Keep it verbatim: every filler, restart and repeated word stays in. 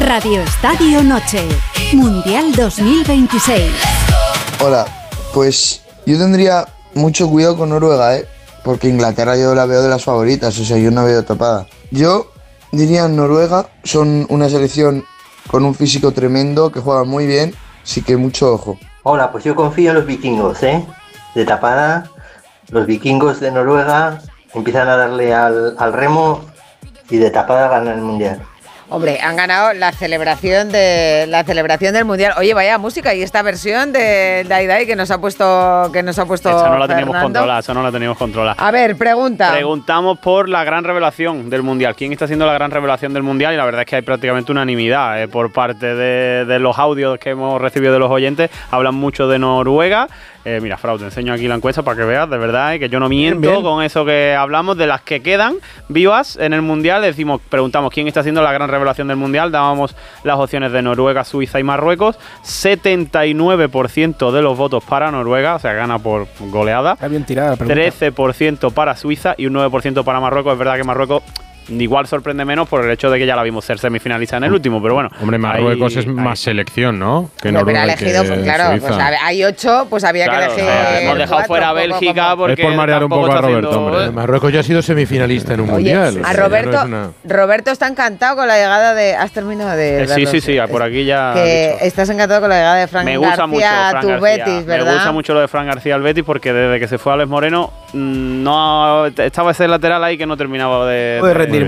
Radio Estadio Noche, Mundial dos mil veintiséis. Hola, pues yo tendría mucho cuidado con Noruega, ¿eh? Porque Inglaterra yo la veo de las favoritas, o sea, yo no veo tapada. Yo diría Noruega, son una selección con un físico tremendo, que juega muy bien, así que mucho ojo. Hola, pues yo confío en los vikingos, ¿eh? De tapada, los vikingos de Noruega empiezan a darle al, al remo y de tapada ganan el Mundial. Hombre, han ganado la celebración de la celebración del Mundial. Oye, vaya música, y esta versión de Dai Dai que nos ha puesto que nos ha puesto Esa no la teníamos Fernando. controlada, esa no la teníamos controlada. A ver, pregunta. Preguntamos por la gran revelación del Mundial. ¿Quién está haciendo la gran revelación del Mundial? Y la verdad es que hay prácticamente unanimidad eh, por parte de, de los audios que hemos recibido de los oyentes. Hablan mucho de Noruega. Eh, mira, Frau, te enseño aquí la encuesta para que veas, de verdad, eh, que yo no miento bien, bien. con eso que hablamos. De las que quedan vivas en el Mundial, decimos, preguntamos quién está haciendo la gran revelación del Mundial. Dábamos las opciones de Noruega, Suiza y Marruecos. setenta y nueve por ciento de los votos para Noruega, o sea, gana por goleada. Está bien tirada la pregunta. trece por ciento para Suiza y un nueve por ciento para Marruecos. Es verdad que Marruecos igual sorprende menos por el hecho de que ya la vimos ser semifinalista en el último, pero bueno. Hombre, Marruecos ahí, es más ahí. selección, ¿no? Que Noruega. Pero elegido, pues, claro, pues, hay ocho, pues había claro, que elegir. No, hemos dejado cuatro, fuera a Bélgica porque. Es por marear un poco a Roberto, haciendo... hombre. Marruecos ya ha sido semifinalista en un Oye, mundial. A Roberto, no una... Roberto está encantado con la llegada de. ¿Has terminado de.? Eh, sí, sí, sí, por aquí ya. Que estás encantado con la llegada de Fran Me gusta García mucho Fran a tu García. Betis, ¿verdad? Me gusta mucho lo de Fran García al Betis porque desde que se fue a Alex Moreno no estaba ese lateral ahí que no terminaba de. Puede rendir